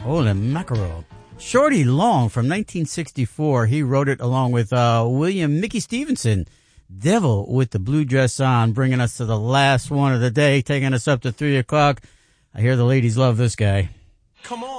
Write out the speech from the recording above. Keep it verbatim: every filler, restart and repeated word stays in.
Holy mackerel. Shorty Long from nineteen sixty-four. He wrote it along with uh, William Mickey Stevenson. Devil with the Blue Dress On, bringing us to the last one of the day, taking us up to three o'clock. I hear the ladies love this guy. Come on.